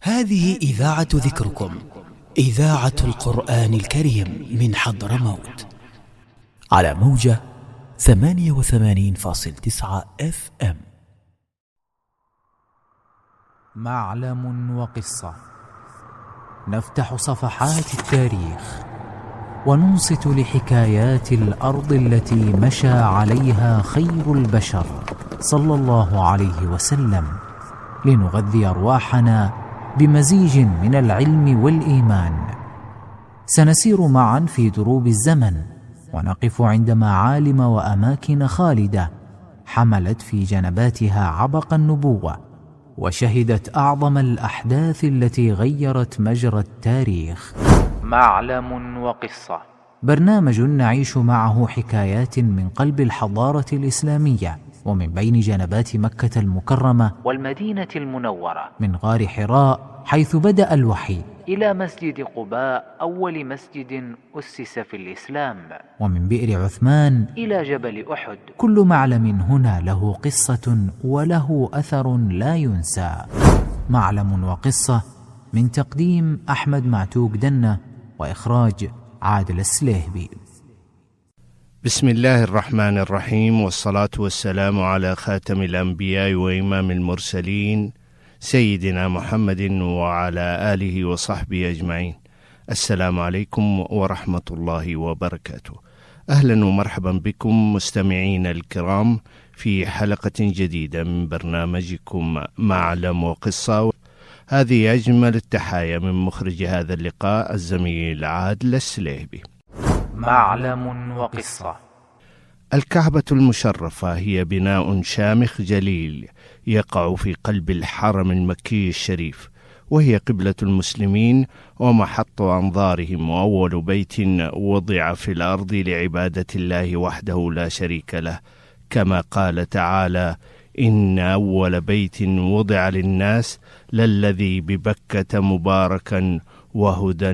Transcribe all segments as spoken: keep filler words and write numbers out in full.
هذه إذاعة ذكركم، إذاعة القرآن الكريم من حضرموت، على موجة ثمانية وثمانين فاصل تسعة اف ام. معلم وقصة، نفتح صفحات التاريخ وننصت لحكايات الأرض التي مشى عليها خير البشر صلى الله عليه وسلم، لنغذي أرواحنا بمزيج من العلم والإيمان. سنسير معا في دروب الزمن ونقف عند معالم وأماكن خالدة حملت في جنباتها عبق النبوة وشهدت أعظم الأحداث التي غيرت مجرى التاريخ. معلم وقصة، برنامج نعيش معه حكايات من قلب الحضارة الإسلامية ومن بين جنبات مكة المكرمة والمدينة المنورة، من غار حراء حيث بدأ الوحي إلى مسجد قباء أول مسجد أسس في الإسلام، ومن بئر عثمان إلى جبل أحد. كل معلم هنا له قصة وله أثر لا ينسى. معلم وقصة، من تقديم أحمد معتوق دنة وإخراج عادل السليهبي. بسم الله الرحمن الرحيم، والصلاة والسلام على خاتم الأنبياء وإمام المرسلين سيدنا محمد وعلى آله وصحبه أجمعين. السلام عليكم ورحمة الله وبركاته. أهلا ومرحبا بكم مستمعين الكرام في حلقة جديدة من برنامجكم معلم وقصة. هذه أجمل التحايا من مخرج هذا اللقاء الزميل عادل السليهبي. معلم وقصة. الكعبة المشرفة هي بناء شامخ جليل يقع في قلب الحرم المكي الشريف، وهي قبلة المسلمين ومحط أنظارهم، وأول بيت وضع في الأرض لعبادة الله وحده لا شريك له، كما قال تعالى: إن أول بيت وضع للناس للذي ببكة مباركا وهدى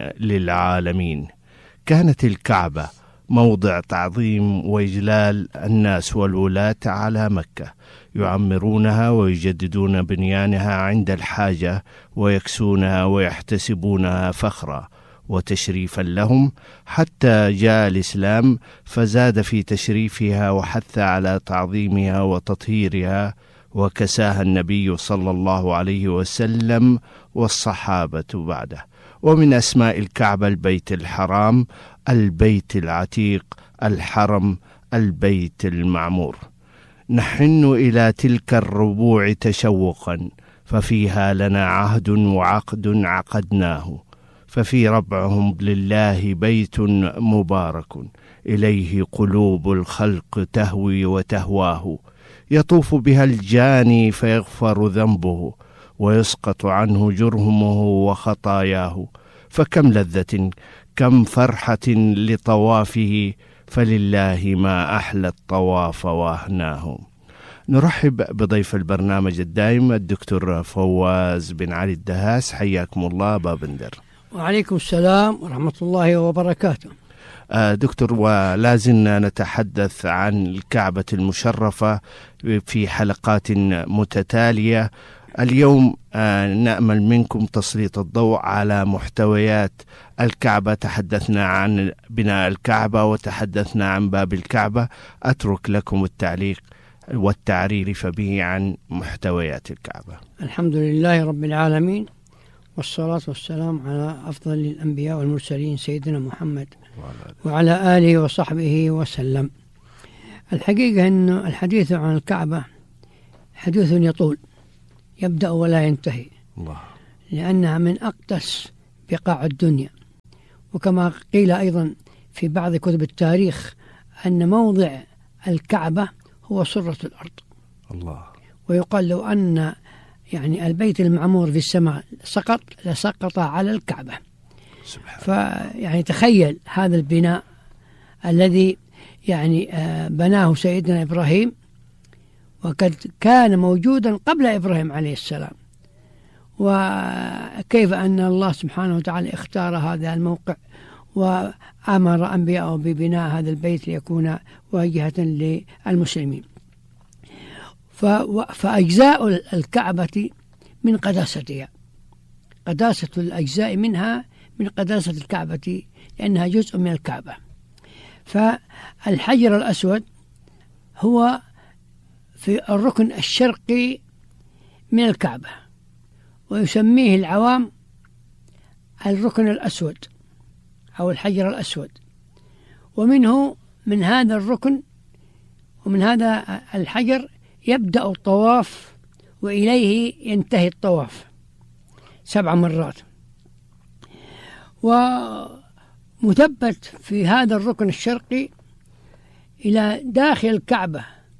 للعالمين. كانت الكعبة موضع تعظيم وإجلال الناس والولاة على مكة، يعمرونها ويجددون بنيانها عند الحاجة، ويكسونها ويحتسبونها فخرا وتشريفا لهم، حتى جاء الإسلام فزاد في تشريفها وحث على تعظيمها وتطهيرها، وكساها النبي صلى الله عليه وسلم والصحابة بعده. ومن أسماء الكعبة البيت الحرام، البيت العتيق، الحرم، البيت المعمور. نحن إلى تلك الربوع تشوقا، ففيها لنا عهد وعقد عقدناه، ففي ربعهم لله بيت مبارك، إليه قلوب الخلق تهوي وتهواه، يطوف بها الجاني فيغفر ذنبه، ويسقط عنه جرهمه وخطاياه، فكم لذة كم فرحة لطوافه، فلله ما أحلى الطواف وأهناه. نرحب بضيف البرنامج الدائم الدكتور فواز بن علي الدهاس. حياكم الله بابندر. وعليكم السلام ورحمة الله وبركاته. دكتور، ولازلنا نتحدث عن الكعبة المشرفة في حلقات متتالية. اليوم نأمل منكم تسليط الضوء على محتويات الكعبة. تحدثنا عن بناء الكعبة وتحدثنا عن باب الكعبة. أترك لكم التعليق والتعريف به عن محتويات الكعبة. الحمد لله رب العالمين، والصلاة والسلام على أفضل الأنبياء والمرسلين سيدنا محمد وعلى آله وصحبه وسلم. الحقيقة أن الحديث عن الكعبة حديث يطول، يبدأ ولا ينتهي، الله. لأنها من أقدس بقاع الدنيا، وكما قيل أيضا في بعض كتب التاريخ أن موضع الكعبة هو سرة الأرض، الله. ويقال لو أن يعني البيت المعمور في السماء سقط لسقط على الكعبة. فيعني تخيل هذا البناء الذي يعني بناه سيدنا إبراهيم، وقد كان موجودا قبل إبراهيم عليه السلام، وكيف أن الله سبحانه وتعالى اختار هذا الموقع وأمر أنبياءه ببناء هذا البيت ليكون واجهة للمسلمين. فأجزاء الكعبة من قداستها قداسة الأجزاء منها من قداسة الكعبة لأنها جزء من الكعبة. فالحجر الأسود هو في الركن الشرقي من الكعبة، ويسميه العوام الركن الأسود أو الحجر الأسود. ومنه من هذا الركن ومن هذا الحجر يبدأ الطواف وإليه ينتهي الطواف سبع مرات. ومثبت في هذا الركن الشرقي إلى داخل الكعبة،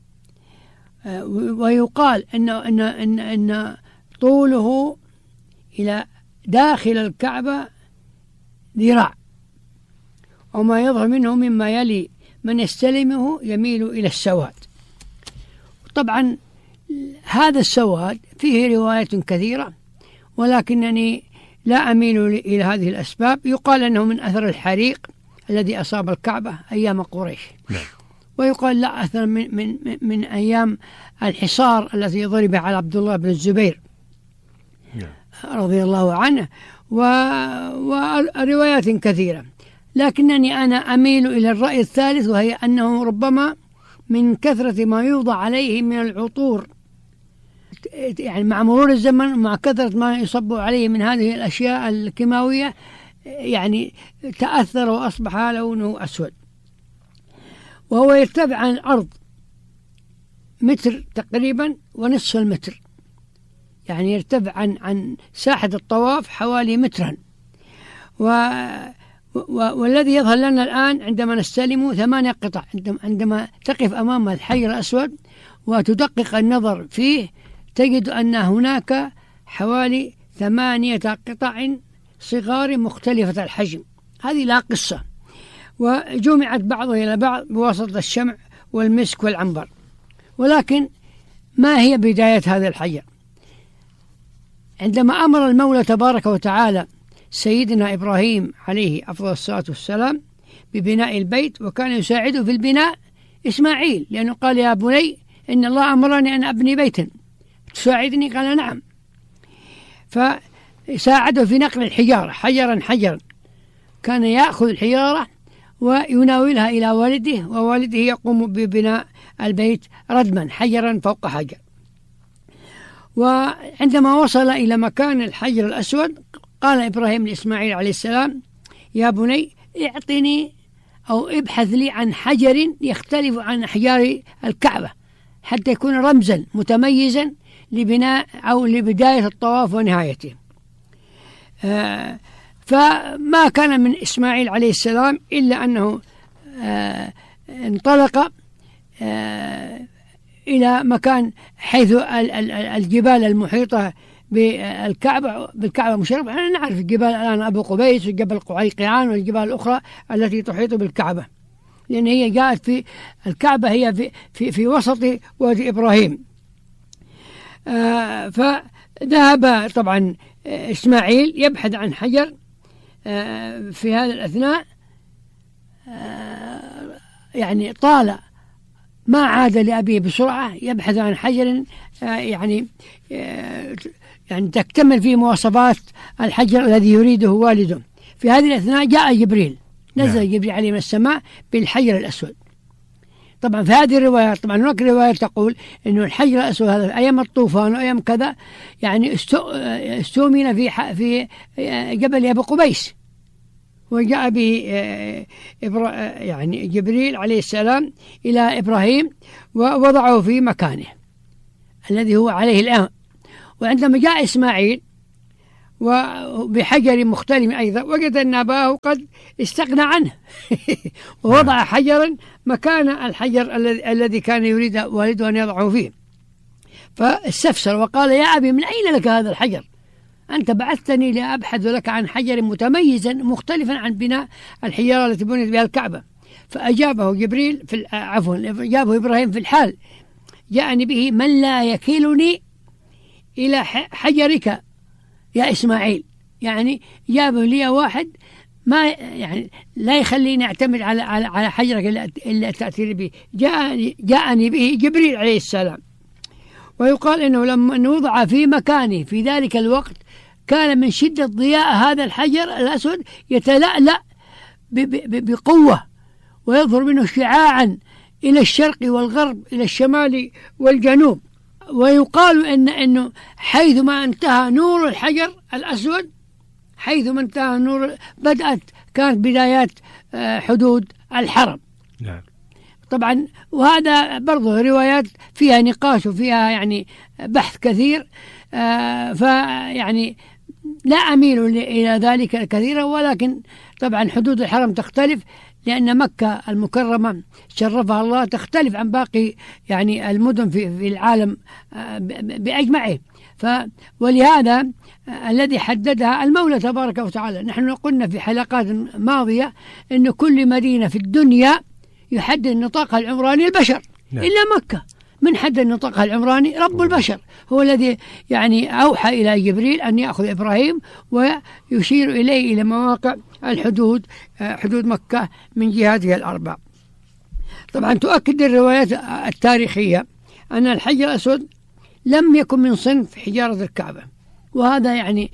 ويقال إن إن إن إن طوله إلى داخل الكعبة ذراع، وما يظهر منه مما يلي من يستلمه يميل إلى السواد. طبعا هذا السواد فيه روايات كثيرة، ولكنني لا أميل إلى هذه الأسباب. يقال أنه من أثر الحريق الذي أصاب الكعبة أيام قريش، ويقال لا أثر من, من, من أيام الحصار الذي ضرب على عبد الله بن الزبير رضي الله عنه، وروايات كثيرة. لكنني أنا أميل إلى الرأي الثالث، وهي أنه ربما من كثرة ما يوضع عليه من العطور، يعني مع مرور الزمن ومع كثرة ما يصب عليه من هذه الأشياء الكيماوية، يعني تأثر وأصبح لونه أسود. وهو يرتفع عن الأرض متر تقريبا ونصف المتر، يعني يرتفع عن عن ساحة الطواف حوالي مترا. و والذي يظهر لنا الآن عندما نستلمه ثمانية قطع. عندما تقف أمام الحجر الأسود وتدقق النظر فيه تجد أن هناك حوالي ثمانية قطع صغار مختلفة الحجم، هذه لا قصة، وجمعت بعضها إلى بعض بواسطة الشمع والمسك والعنبر. ولكن ما هي بداية هذا الحجر؟ عندما أمر المولى تبارك وتعالى سيدنا إبراهيم عليه أفضل الصلاة والسلام ببناء البيت، وكان يساعده في البناء إسماعيل، لأنه قال يا بني إن الله أمرني أن أبني بيتا تساعدني، قال نعم. فساعده في نقل الحجارة حجرا حجرا، كان يأخذ الحجارة ويناولها إلى والده، ووالده يقوم ببناء البيت ردما حجرا فوق حجر. وعندما وصل إلى مكان الحجر الأسود قال إبراهيم لإسماعيل عليه السلام يا بني اعطني أو ابحث لي عن حجر يختلف عن أحجار الكعبة حتى يكون رمزا متميزا لبناء أو لبداية الطواف ونهايته. آه فما كان من إسماعيل عليه السلام إلا أنه آه انطلق آه إلى مكان حيث الجبال المحيطة بالكعبة بالكعبة مشرفة. احنا نعرف الجبال الآن أبو قبيس وجبل قعيقعان والجبال الأخرى التي تحيط بالكعبة، لأن هي جاءت في الكعبة هي في في, في وسط وادي إبراهيم. آه فذهب طبعا إسماعيل يبحث عن حجر. آه في هذا الأثناء آه يعني طال ما عاد لأبيه بسرعة يبحث عن حجر آه يعني آه يعني تكتمل فيه مواصفات الحجر الذي يريده والده. في هذه الأثناء جاء جبريل، نزل نعم. جبريل عليه من السماء بالحجر الأسود. طبعا في هذه الروايات طبعا هناك رواية تقول إنه الحجر الأسود هذا أيام الطوفان وأيام كذا يعني استؤمن في في جبل أبو قبيس، وجاء به يعني جبريل عليه السلام إلى إبراهيم ووضعه في مكانه الذي هو عليه الآن. وعندما جاء إسماعيل وبحجر مختلف أيضا وجد أن أباه قد استغنى عنه ووضع حجرا مكان الحجر الذي كان يريد والده أن يضعه فيه. فاستفسر وقال يا أبي من أين لك هذا الحجر؟ أنت بعثتني لأبحث لك عن حجر متميزا مختلفا عن بناء الحجارة التي بنيت بها الكعبة. فأجابه جبريل في عفوا أجابه إبراهيم في الحال جاءني به من لا يكلني إلى حجرك يا إسماعيل، يعني جابه لي واحد ما يعني لا يخليني أعتمد على على على حجرك إلا تأتي به. جاءني جاءني به جبريل عليه السلام. ويقال إنه لما وضع في مكانه في ذلك الوقت كان من شدة ضياء هذا الحجر الأسود يتلألأ بقوة ويظهر منه شعاعا إلى الشرق والغرب، إلى الشمال والجنوب. ويقال إن إنه حيثما انتهى نور الحجر الأسود، حيثما انتهى نور بدأت كانت بدايات حدود الحرم. نعم. طبعا وهذا برضه روايات فيها نقاش وفيها يعني بحث كثير، فيعني لا أميل إلى ذلك كثيرا، ولكن طبعا حدود الحرم تختلف، لأن مكة المكرمة شرفها الله تختلف عن باقي يعني المدن في في العالم بأجمعه. ف ولهذا الذي حددها المولى تبارك وتعالى. نحن قلنا في حلقات ماضية أن كل مدينة في الدنيا يحدد نطاقها العمراني البشر، نعم. إلا مكة من حدد نطاقها العمراني رب البشر، هو الذي يعني أوحى إلى جبريل أن يأخذ إبراهيم ويشير إليه إلى مواقع الحدود، حدود مكة من جهاتها الأربع. طبعا تؤكد الروايات التاريخية أن الحجر الأسود لم يكن من صنف حجارة الكعبة، وهذا يعني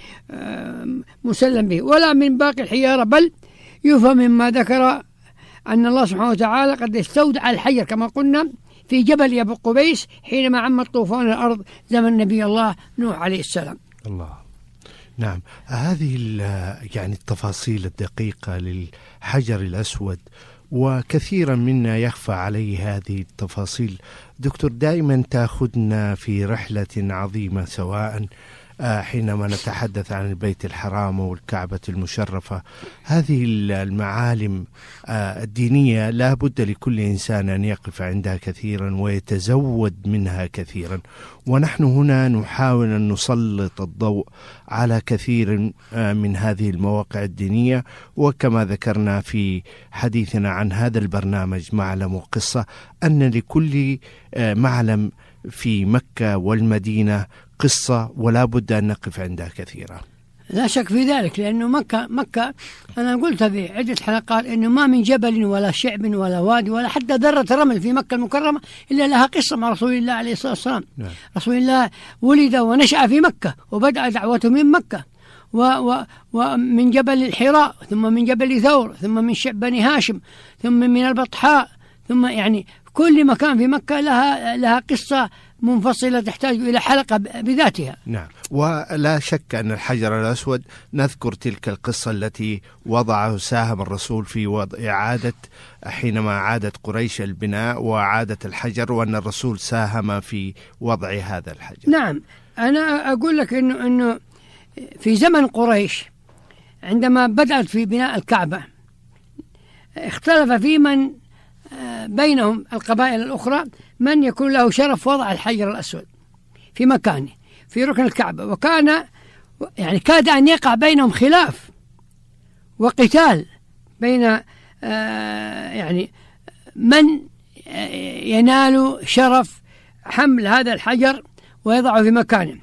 مسلم به، ولا من باقي الحجارة، بل يفهم مما ذكر أن الله سبحانه وتعالى قد استودع الحجر كما قلنا في جبل أبو قبيس حينما عم طوفان الأرض زمن نبي الله نوح عليه السلام. الله. نعم. هذه يعني التفاصيل الدقيقة للحجر الأسود، وكثيرا منا يخفى عليه هذه التفاصيل. دكتور، دائما تأخذنا في رحلة عظيمة، سواء حينما نتحدث عن البيت الحرام والكعبة المشرفة. هذه المعالم الدينية لا بد لكل إنسان أن يقف عندها كثيرا ويتزود منها كثيرا، ونحن هنا نحاول أن نسلط الضوء على كثير من هذه المواقع الدينية. وكما ذكرنا في حديثنا عن هذا البرنامج معلم وقصة، أن لكل معلم في مكة والمدينة قصة ولا بد أن نقف عندها كثيرا. لا شك في ذلك، لأنه مكة مكة أنا قلت في عدة حلقات أنه ما من جبل ولا شعب ولا وادي ولا حتى ذرة رمل في مكة المكرمة إلا لها قصة مع رسول الله عليه الصلاة والسلام. نعم. رسول الله ولد ونشأ في مكة وبدأ دعوته من مكة، و و ومن جبل الحراء، ثم من جبل ثور، ثم من شعب بني هاشم، ثم من البطحاء، ثم يعني كل مكان في مكة لها لها قصة منفصلة تحتاج إلى حلقة بذاتها. نعم. ولا شك أن الحجر الأسود نذكر تلك القصة التي وضعه ساهم الرسول في وضع إعادة حينما عادت قريش البناء وعادت الحجر، وأن الرسول ساهم في وضع هذا الحجر. نعم. أنا أقول لك إنه إنه في زمن قريش عندما بدأت في بناء الكعبة اختلف في من بينهم القبائل الأخرى من يكون له شرف وضع الحجر الأسود في مكانه في ركن الكعبة، وكان يعني كاد أن يقع بينهم خلاف وقتال بين يعني من ينال شرف حمل هذا الحجر ويضعه في مكانه.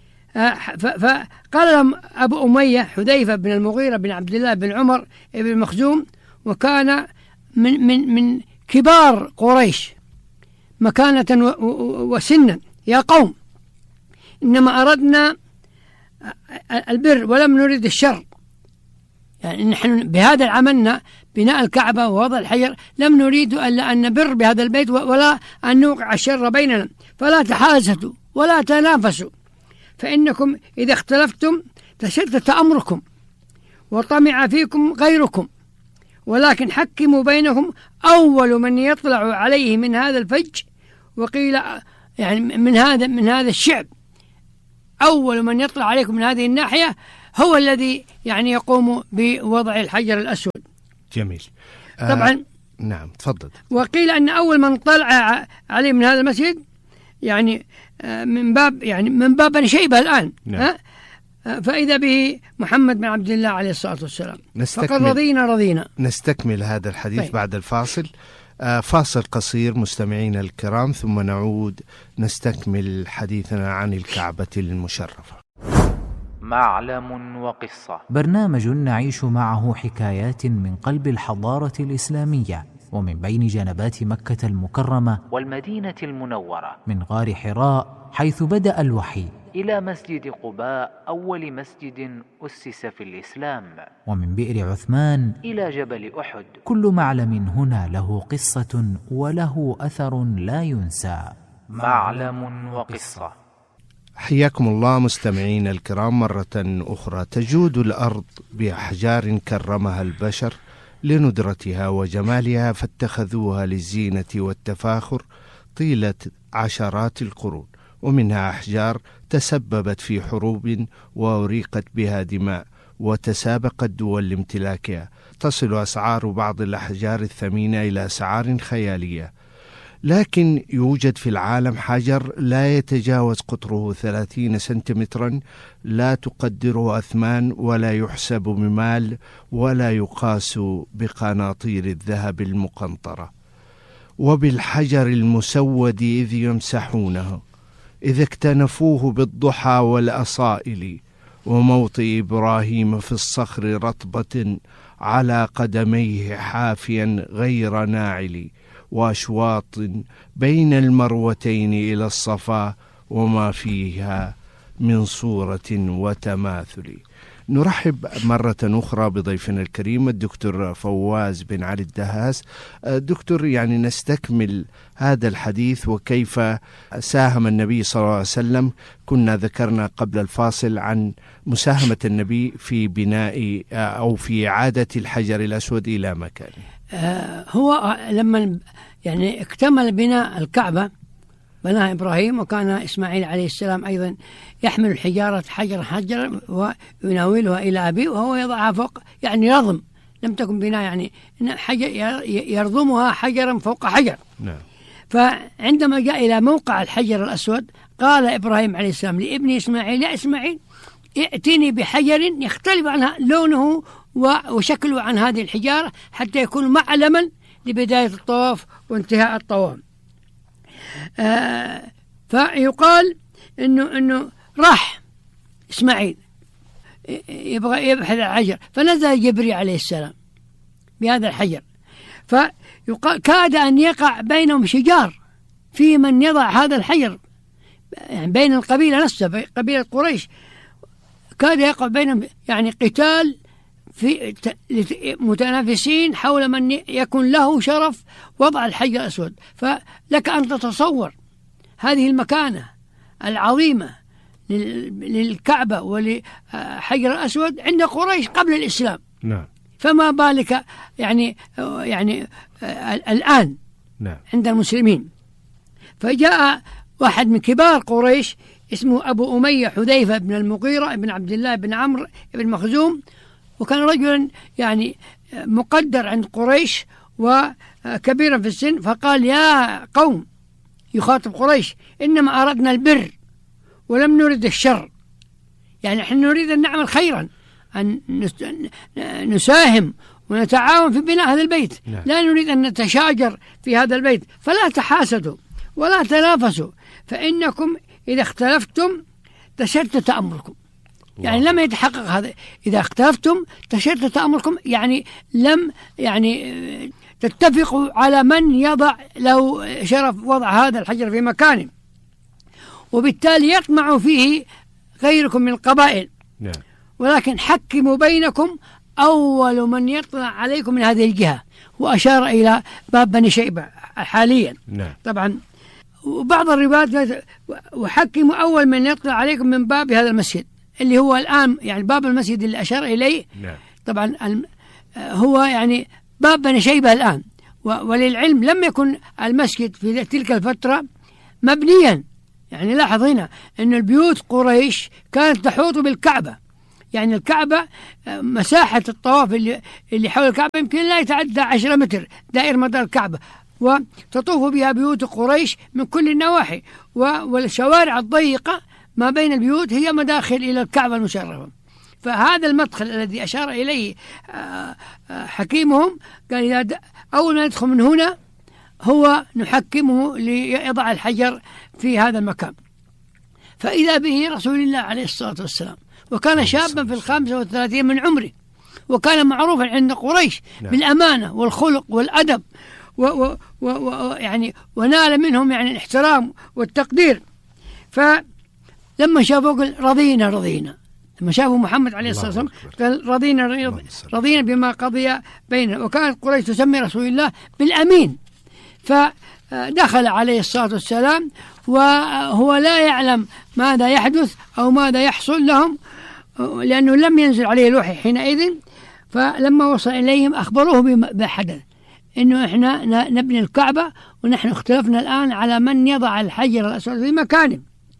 فقال لهم أبو أمية حذيفة بن المغيرة بن عبد الله بن عمر بن مخزوم، وكان من من من كبار قريش مكانة وسنا: يا قوم، إنما أردنا البر ولم نريد الشر. يعني نحن بهذا عملنا بناء الكعبة ووضع الحجر، لم نريد ألا أن نبر بهذا البيت ولا أن نوقع الشر بيننا، فلا تحاسدوا ولا تنافسوا، فإنكم إذا اختلفتم تشتت أمركم وطمع فيكم غيركم، ولكن حكموا بينكم أول من يطلع عليه من هذا الفج، وقيل يعني من هذا من هذا الشعب، أول من يطلع عليكم من هذه الناحية هو الذي يعني يقوم بوضع الحجر الأسود. جميل. طبعا آه نعم تفضل. وقيل أن أول من طلع عليه من هذا المسجد يعني من باب يعني من باب بني شيبة الآن. نعم. فإذا به محمد بن عبد الله عليه الصلاة والسلام. فقد رضينا رضينا. نستكمل هذا الحديث طيب. بعد الفاصل. آه فاصل قصير مستمعينا الكرام، ثم نعود نستكمل حديثنا عن الكعبة المشرفة. معلم وقصة، برنامج نعيش معه حكايات من قلب الحضارة الإسلامية ومن بين جنبات مكة المكرمة والمدينة المنورة، من غار حراء حيث بدأ الوحي إلى مسجد قباء أول مسجد أسس في الإسلام، ومن بئر عثمان إلى جبل أحد. كل معلم هنا له قصة وله أثر لا ينسى. معلم وقصة. حياكم الله مستمعين الكرام مرة أخرى. تجود الأرض بأحجار كرمها البشر لندرتها وجمالها، فاتخذوها للزينة والتفاخر طيلة عشرات القرون، ومنها أحجار تسببت في حروب وأريقت بها دماء وتسابقت دول لامتلاكها. تصل أسعار بعض الأحجار الثمينة إلى أسعار خيالية، لكن يوجد في العالم حجر لا يتجاوز قطره ثلاثين سنتيمترا، لا تقدره أثمان ولا يحسب بمال ولا يقاس بقناطير الذهب المقنطرة. وبالحجر المسود إذ يمسحونه، إذ اكتنفوه بالضحى والأصائل، وموطئ إبراهيم في الصخر رطبة على قدميه حافيا غير ناعل، وأشواط بين المروتين إلى الصفا وما فيها من صورة وتماثل. نرحب مرة أخرى بضيفنا الكريم الدكتور فواز بن علي الدهاس. دكتور، يعني نستكمل هذا الحديث وكيف ساهم النبي صلى الله عليه وسلم. كنا ذكرنا قبل الفاصل عن مساهمة النبي في بناء أو في إعادة الحجر الأسود إلى مكانه. هو لما يعني اكتمل بناء الكعبة بناها إبراهيم، وكان إسماعيل عليه السلام أيضا يحمل الحجارة حجر حجر ويناولها إلى أبيه وهو يضعها فوق، يعني يرضم، لم تكن بناء يعني حجر يرضمها حجرا فوق حجر. نعم. فعندما جاء إلى موقع الحجر الأسود قال إبراهيم عليه السلام لابنه إسماعيل: يا إسماعيل ائتني بحجر يختلف عنها لونه وشكله عن هذه الحجارة حتى يكون معلما لبداية الطواف وانتهاء الطواف. آه فيقال إنه إنه راح إسماعيل يبغى يبحث الحجر، فنزل جبريل عليه السلام بهذا الحجر، فيقال كاد أن يقع بينهم شجار في من يضع هذا الحجر، يعني بين القبيلة نفسها، قبيلة قريش كاد يقع بينهم يعني قتال في متنافسين حول من يكون له شرف وضع الحجر الأسود. فلك أن تتصور هذه المكانة العظيمة للكعبة ولحجر الأسود عند قريش قبل الإسلام. نعم. فما بالك يعني يعني الآن نعم. عند المسلمين. فجاء واحد من كبار قريش اسمه أبو أمية حذيفة بن المغيرة بن عبد الله بن عمرو بن مخزوم، وكان رجلا يعني مقدر عند قريش وكبيرا في السن. فقال: يا قوم، يخاطب قريش، إنما أردنا البر ولم نرد الشر، يعني نحن نريد أن نعمل خيرا، أن نساهم ونتعاون في بناء هذا البيت، لا نريد أن نتشاجر في هذا البيت، فلا تحاسدوا ولا تنافسوا، فإنكم إذا اختلفتم تشتت أمركم. يعني لم يتحقق هذا، إذا اختلفتم تشتت أمركم، يعني لم يعني تتفقوا على من يضع له شرف وضع هذا الحجر في مكانه، وبالتالي يطمع فيه غيركم من القبائل. نعم. ولكن حكموا بينكم أول من يطلع عليكم من هذه الجهة، وأشار إلى باب بني شيبة حاليا. نعم. طبعا وبعض الروايات وحكموا أول من يطلع عليكم من باب هذا المسجد اللي هو الآن يعني باب المسجد اللي أشار إليه. نعم. طبعا هو يعني باب بني شيبة الآن، وللعلم لم يكن المسجد في تلك الفترة مبنيا. يعني لاحظ هنا أن البيوت قريش كانت تحوط بالكعبة، يعني الكعبة مساحة الطواف اللي, اللي حول الكعبة يمكن لا يتعدى عشرة متر دائر مدار الكعبة، وتطوف بها بيوت قريش من كل النواحي، والشوارع الضيقة ما بين البيوت هي مداخل إلى الكعبة المشرفة. فهذا المدخل الذي أشار إليه حكيمهم قال: إذا أول ما ندخل من هنا هو نحكمه ليضع الحجر في هذا المكان. فإذا به رسول الله عليه الصلاة والسلام، وكان شابا في الخامسة والثلاثين من عمره، وكان معروفا عند قريش بالأمانة والخلق والأدب، و و و يعني ونال منهم يعني الاحترام والتقدير. ف لما شافوا قال رضينا رضينا، لما شافوا محمد عليه الصلاة والسلام قال رضينا رضينا بما قضي بيننا. وكانت قريش تسمي رسول الله بالأمين، فدخل عليه الصلاة والسلام وهو لا يعلم ماذا يحدث أو ماذا يحصل لهم، لأنه لم ينزل عليه الوحي حينئذ. فلما وصل إليهم أخبروه بحدث، إنه إحنا نبني الكعبة ونحن اختلفنا الآن على من يضع الحجر الأسود في مكانه.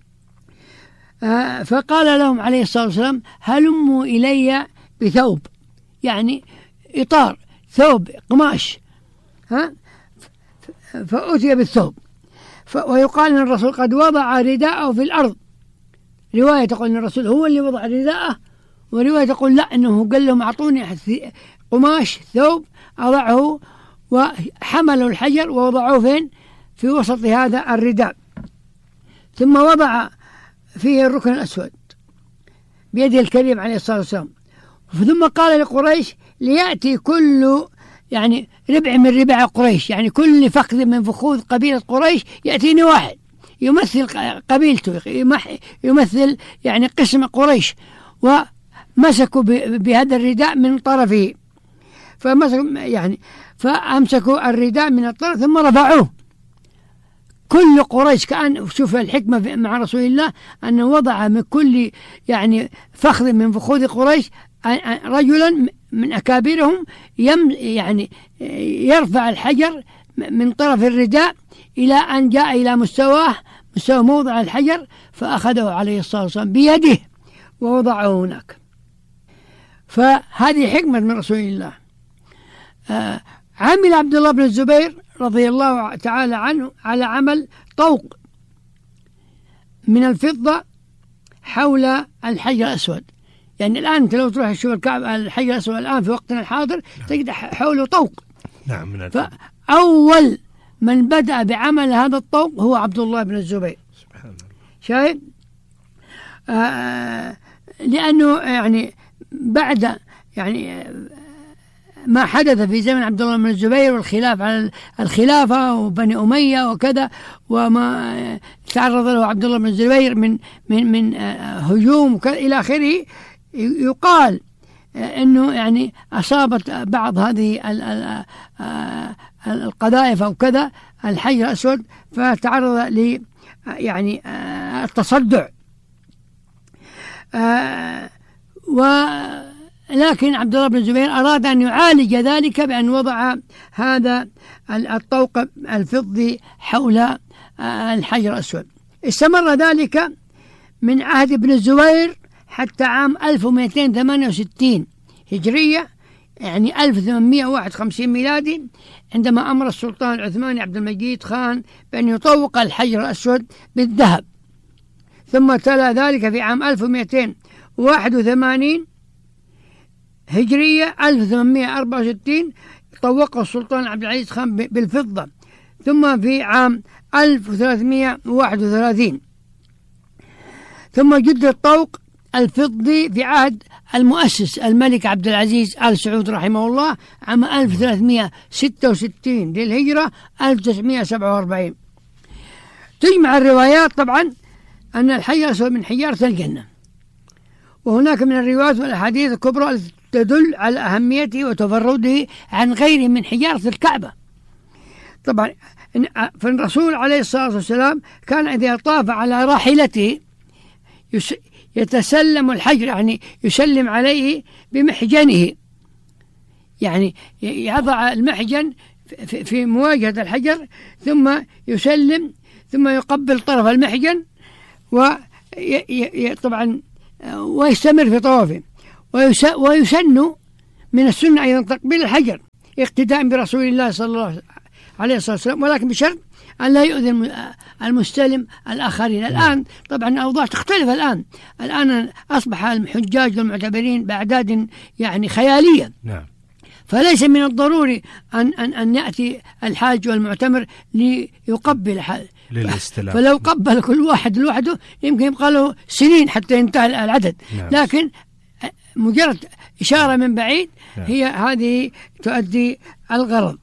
آه فقال لهم عليه الصلاة والسلام هلموا إلي بثوب، يعني إطار ثوب قماش، ها فأتي بالثوب. ويقال أن الرسول قد وضع رداءه في الأرض، رواية تقول أن الرسول هو اللي وضع رداءه، ورواية تقول لا أنه قال لهم أعطوني قماش ثوب أضعه، وحملوا الحجر ووضعوه فين؟ في وسط هذا الرداء، ثم وضع فيه الركن الأسود بيده الكريم عليه الصلاة والسلام. ثم قال لقريش ليأتي كل يعني ربع من ربع قريش، يعني كل فخذ من فخوذ قبيلة قريش يأتيني واحد يمثل قبيلته، يمثل يعني قسم قريش. ومسكوا بهذا الرداء من طرفه، فمسكوا يعني فأمسكوا الرداء من الطرف ثم رفعوه. كل قريش كأن شوف الحكمة مع رسول الله أنه وضع من كل يعني فخذ من فخوذ قريش رجلا من أكابرهم يم يعني يرفع الحجر من طرف الرداء إلى أن جاء إلى مستواه مستوى موضع الحجر، فأخذه عليه الصلاة والسلام بيده ووضعه هناك. فهذه حكمة من رسول الله. آه عمل عبد الله بن الزبير رضي الله تعالى عنه على عمل طوق من الفضة حول الحجر الأسود. يعني الآن أنت لو تروح تشوف الكعبة الحجر الأسود الآن في وقتنا الحاضر تجد حوله طوق. نعم من فأول من بدأ بعمل هذا الطوق هو عبد الله بن الزبير. سبحان الله. شايف؟ آه لأنه يعني بعد يعني ما حدث في زمن عبد الله بن الزبير والخلاف على الخلافة وبني أمية وكذا، وما تعرض له عبد الله بن الزبير من من من هجوم إلى آخره، يقال إنه يعني أصابت بعض هذه القذائف أو كذا الحجر الأسود فتعرض ل يعني التصدع. و لكن عبد الله بن الزبير أراد أن يعالج ذلك بأن وضع هذا الطوق الفضي حول الحجر الأسود. استمر ذلك من عهد ابن الزبير حتى عام ألف ومئتين وثمانية وستين هجرية، يعني ألف وثمانمئة وواحد وخمسين ميلادي، عندما أمر السلطان العثماني عبد المجيد خان بأن يطوق الحجر الأسود بالذهب. ثم تلا ذلك في عام ألف ومئتين وواحد وثمانين هجرية ألف وثمانمئة وأربعة وستين طوقه السلطان عبد العزيز خان بالفضة. ثم في عام ألف وثلاثمئة وواحد وثلاثين ثم جد الطوق الفضي في عهد المؤسس الملك عبد العزيز آل سعود رحمه الله عام ألف وثلاثمئة وستة وستين للهجرة ألف وتسعمئة وسبعة وأربعين. تجمع الروايات طبعا أن الحجر الأسود من حجارة الجنة، وهناك من الروايات والأحاديث الكبرى التي تدل على أهميته وتفرده عن غيره من حجارة الكعبة. طبعا فالرسول عليه الصلاة والسلام كان إذا طاف على راحلته يتسلم الحجر، يعني يسلم عليه بمحجنه، يعني يضع المحجن في مواجهة الحجر ثم يسلم ثم يقبل طرف المحجن، وطبعا ويستمر في طوافه. ويسن من السنة أيضا تقبيل الحجر اقتداء برسول الله صلى الله عليه والسلام، ولكن بشرط أن لا يؤذي المستلم الآخرين. الآن طبعا الأوضاع تختلف، الآن الآن أصبح الحجاج والمعتبرين بأعداد يعني خيالية. نعم. فليس من الضروري أن أن أن يأتي الحاج والمعتمر ليقبل للاستلام. فلو قبل كل واحد لوحده يمكن يبقى له سنين حتى ينتهي العدد. نعم. لكن مجرد إشارة من بعيد هي هذه تؤدي الغرض.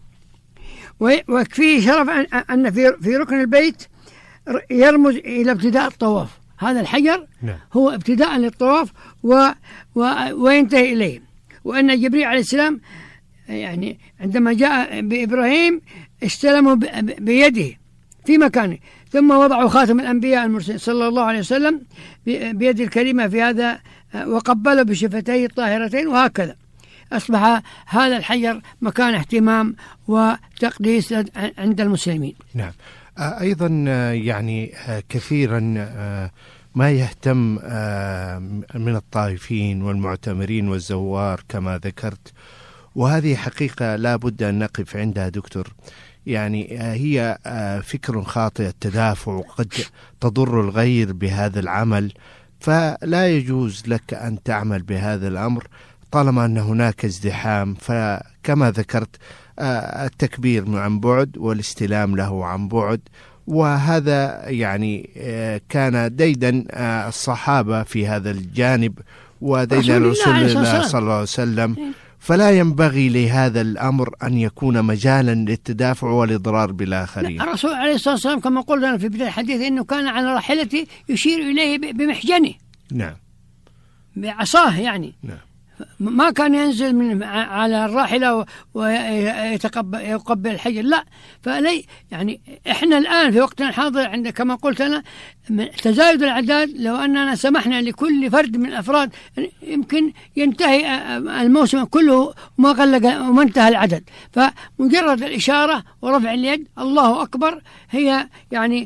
ويكفيه شرف أن في في ركن البيت يرمز إلى ابتداء الطواف، هذا الحجر نعم. هو ابتداء للطواف و... و... وينتهي إليه. وأن جبريل عليه السلام يعني عندما جاء بإبراهيم استلمه ب... بيده في مكانه، ثم وضعوا خاتم الأنبياء المرسلين صلى الله عليه وسلم بيد الكريمة في هذا، وقبله بشفتيه الطاهرتين، وهكذا أصبح هذا الحجر مكان اهتمام وتقديس عند المسلمين. نعم. أيضا يعني كثيرا ما يهتم من الطائفين والمعتمرين والزوار كما ذكرت، وهذه حقيقة لا بد أن نقف عندها دكتور. يعني هي فكر خاطئ التدافع، وقد تضر الغير بهذا العمل، فلا يجوز لك أن تعمل بهذا الأمر طالما أن هناك ازدحام. فكما ذكرت التكبير عن بعد والاستلام له عن بعد، وهذا يعني كان ديدا الصحابة في هذا الجانب وديدا رسول الله صلى الله عليه وسلم، فلا ينبغي لهذا الأمر أن يكون مجالا للتدافع والإضرار بالآخرين. الرسول عليه الصلاة والسلام كما قلنا في بداية الحديث إنه كان على راحلته يشير إليه بمحجنه، نعم، بعصاه يعني، نعم، ما كان ينزل من على الراحلة ويتقبل يقبل الحجر، لا. فلي يعني إحنا الآن في وقتنا الحاضر عند كما قلت أنا تزايد الأعداد، لو أننا سمحنا لكل فرد من الأفراد يمكن ينتهي الموسم كله وما غلق وما انتهى العدد. فمجرد الإشارة ورفع اليد الله أكبر هي يعني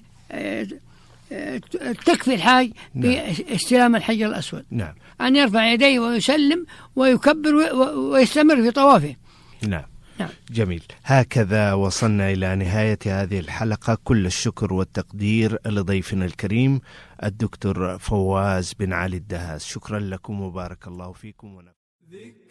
تكفي الحاج باستلام الحجر الأسود. نعم. أن يرفع يديه ويسلم ويكبر ويستمر في طوافه. نعم. نعم. جميل. هكذا وصلنا إلى نهاية هذه الحلقة. كل الشكر والتقدير لضيفنا الكريم الدكتور فواز بن علي الدهاس. شكرا لكم وبارك الله فيكم.